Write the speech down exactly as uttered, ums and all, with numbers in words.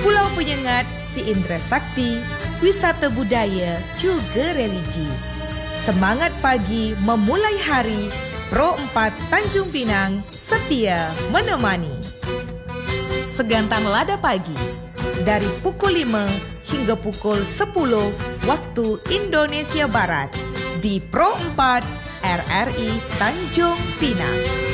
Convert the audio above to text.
Pulau Penyengat, Si Indra Sakti, wisata budaya juga religi. Semangat pagi memulai hari, Pro empat Tanjung Pinang setia menemani. Segantan Lada Pagi, dari pukul lima hingga pukul sepuluh waktu Indonesia Barat di Pro empat R R I Tanjung Pinang.